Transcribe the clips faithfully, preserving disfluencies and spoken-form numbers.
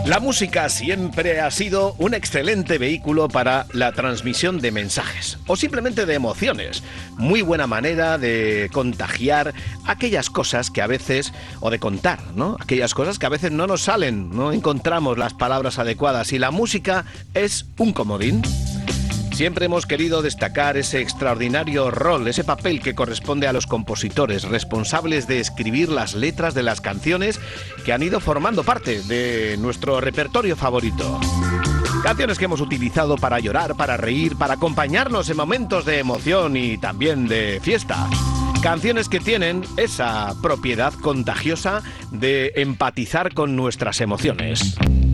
La música siempre ha sido un excelente vehículo para la transmisión de mensajes o simplemente de emociones. Muy buena manera de contagiar aquellas cosas que a veces, o de contar, ¿no? Aquellas cosas que a veces no nos salen, no encontramos las palabras adecuadas y la música es un comodín. Siempre hemos querido destacar ese extraordinario rol, ese papel que corresponde a los compositores responsables de escribir las letras de las canciones que han ido formando parte de nuestro repertorio favorito. Canciones que hemos utilizado para llorar, para reír, para acompañarnos en momentos de emoción y también de fiesta. Canciones que tienen esa propiedad contagiosa de empatizar con nuestras emociones.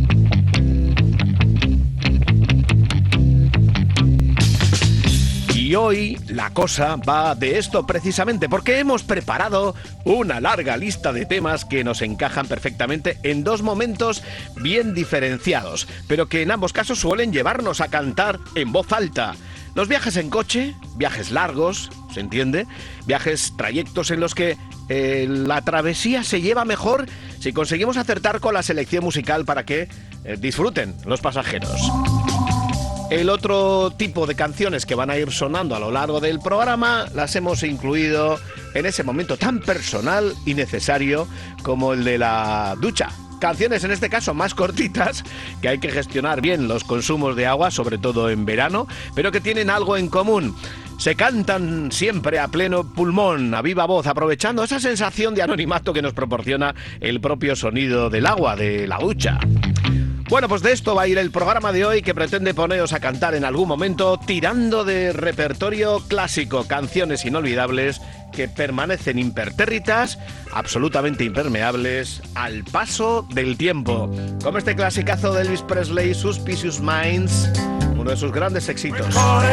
Y hoy la cosa va de esto precisamente, porque hemos preparado una larga lista de temas que nos encajan perfectamente en dos momentos bien diferenciados, pero que en ambos casos suelen llevarnos a cantar en voz alta. Los viajes en coche, viajes largos, ¿se entiende? Viajes, trayectos en los que eh, la travesía se lleva mejor si conseguimos acertar con la selección musical para que eh, disfruten los pasajeros. El otro tipo de canciones que van a ir sonando a lo largo del programa las hemos incluido en ese momento tan personal y necesario como el de la ducha. Canciones en este caso más cortitas, que hay que gestionar bien los consumos de agua, sobre todo en verano, pero que tienen algo en común. Se cantan siempre a pleno pulmón, a viva voz, aprovechando esa sensación de anonimato que nos proporciona el propio sonido del agua, de la ducha. Bueno, pues de esto va a ir el programa de hoy, que pretende poneros a cantar en algún momento tirando de repertorio clásico, canciones inolvidables que permanecen impertérritas, absolutamente impermeables al paso del tiempo. Como este clasicazo de Elvis Presley, Suspicious Minds, uno de sus grandes éxitos.